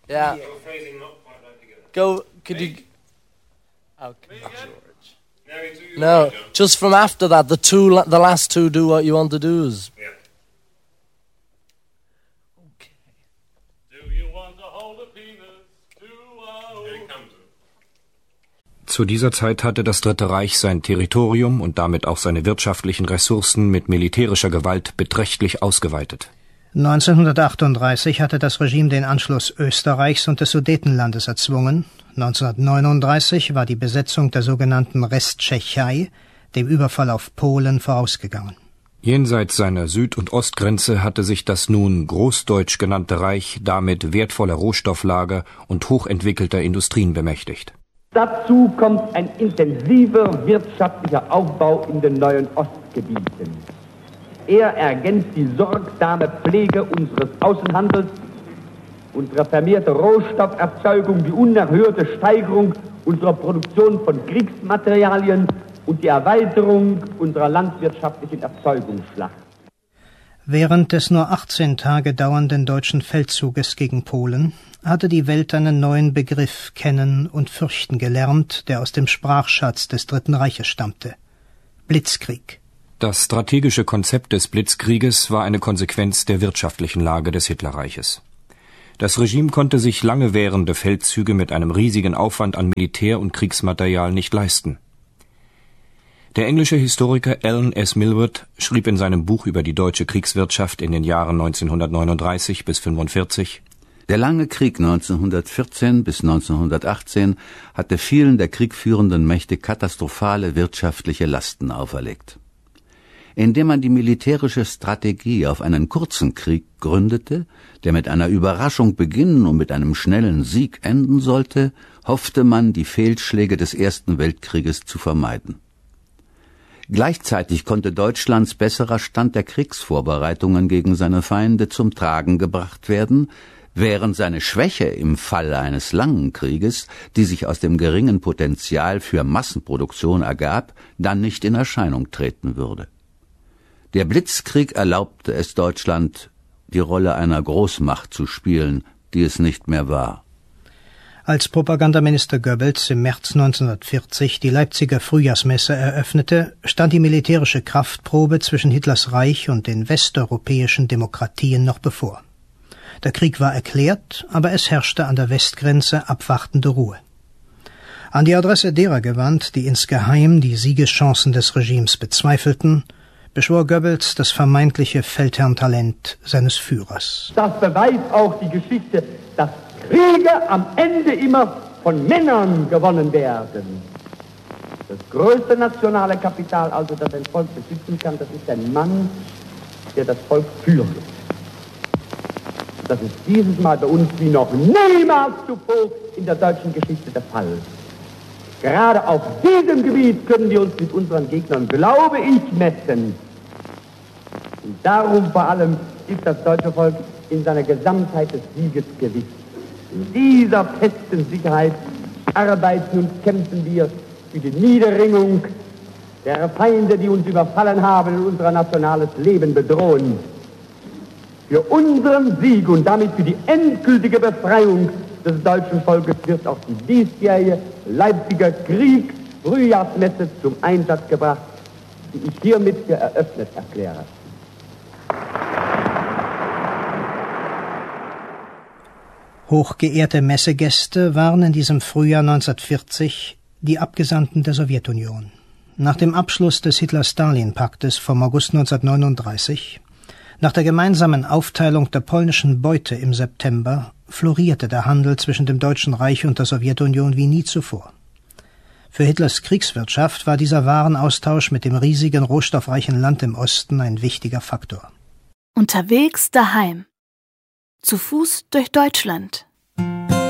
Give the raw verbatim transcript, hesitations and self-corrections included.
Yeah. Go, could you... Okay. No, just from after that, the two, the last two do what you want to do. Is... Yeah. Okay. Do you want to hold a penis? Do I... Zu dieser Zeit hatte das Dritte Reich sein Territorium und damit auch seine wirtschaftlichen Ressourcen mit militärischer Gewalt beträchtlich ausgeweitet. neunzehnhundertachtunddreißig hatte das Regime den Anschluss Österreichs und des Sudetenlandes erzwungen. neunzehnhundertneununddreißig war die Besetzung der sogenannten Resttschechei, dem Überfall auf Polen, vorausgegangen. Jenseits seiner Süd- und Ostgrenze hatte sich das nun Großdeutsch genannte Reich damit wertvoller Rohstofflager und hochentwickelter Industrien bemächtigt. Dazu kommt ein intensiver wirtschaftlicher Aufbau in den neuen Ostgebieten. Er ergänzt die sorgsame Pflege unseres Außenhandels, unsere vermehrte Rohstofferzeugung, die unerhörte Steigerung unserer Produktion von Kriegsmaterialien und die Erweiterung unserer landwirtschaftlichen Erzeugungsschlacht. Während des nur achtzehn Tage dauernden deutschen Feldzuges gegen Polen hatte die Welt einen neuen Begriff kennen und fürchten gelernt, der aus dem Sprachschatz des Dritten Reiches stammte: Blitzkrieg. Das strategische Konzept des Blitzkrieges war eine Konsequenz der wirtschaftlichen Lage des Hitlerreiches. Das Regime konnte sich lange währende Feldzüge mit einem riesigen Aufwand an Militär- und Kriegsmaterial nicht leisten. Der englische Historiker Alan S. Milward schrieb in seinem Buch über die deutsche Kriegswirtschaft in den Jahren neunzehnhundertneununddreißig bis fünfundvierzig: Der lange Krieg neunzehnhundertvierzehn bis neunzehnhundertachtzehn hatte vielen der kriegführenden Mächte katastrophale wirtschaftliche Lasten auferlegt. Indem man die militärische Strategie auf einen kurzen Krieg gründete, der mit einer Überraschung beginnen und mit einem schnellen Sieg enden sollte, hoffte man, die Fehlschläge des Ersten Weltkrieges zu vermeiden. Gleichzeitig konnte Deutschlands besserer Stand der Kriegsvorbereitungen gegen seine Feinde zum Tragen gebracht werden, während seine Schwäche im Fall eines langen Krieges, die sich aus dem geringen Potenzial für Massenproduktion ergab, dann nicht in Erscheinung treten würde. Der Blitzkrieg erlaubte es Deutschland, die Rolle einer Großmacht zu spielen, die es nicht mehr war. Als Propagandaminister Goebbels im März neunzehnhundertvierzig die Leipziger Frühjahrsmesse eröffnete, stand die militärische Kraftprobe zwischen Hitlers Reich und den westeuropäischen Demokratien noch bevor. Der Krieg war erklärt, aber es herrschte an der Westgrenze abwartende Ruhe. An die Adresse derer gewandt, die insgeheim die Siegeschancen des Regimes bezweifelten, beschwor Goebbels das vermeintliche Feldherrntalent seines Führers. Das beweist auch die Geschichte, dass Kriege am Ende immer von Männern gewonnen werden. Das größte nationale Kapital, also das ein Volk besitzen kann, das ist ein Mann, der das Volk führt. Das ist dieses Mal bei uns wie noch niemals zuvor in der deutschen Geschichte der Fall. Gerade auf diesem Gebiet können wir uns mit unseren Gegnern, glaube ich, messen. Und darum vor allem ist das deutsche Volk in seiner Gesamtheit des Sieges gewiss. In dieser festen Sicherheit arbeiten und kämpfen wir für die Niederringung der Feinde, die uns überfallen haben und unser nationales Leben bedrohen. Für unseren Sieg und damit für die endgültige Befreiung des deutschen Volkes wird auch die diesjährige Leipziger Kriegs-Frühjahrsmesse zum Einsatz gebracht, die ich hiermit für eröffnet erkläre. Hochgeehrte Messegäste waren in diesem Frühjahr neunzehnhundertvierzig die Abgesandten der Sowjetunion. Nach dem Abschluss des Hitler-Stalin-Paktes vom August neunzehnhundertneununddreißig, nach der gemeinsamen Aufteilung der polnischen Beute im September, florierte der Handel zwischen dem Deutschen Reich und der Sowjetunion wie nie zuvor. Für Hitlers Kriegswirtschaft war dieser Warenaustausch mit dem riesigen, rohstoffreichen Land im Osten ein wichtiger Faktor. Unterwegs daheim. Zu Fuß durch Deutschland.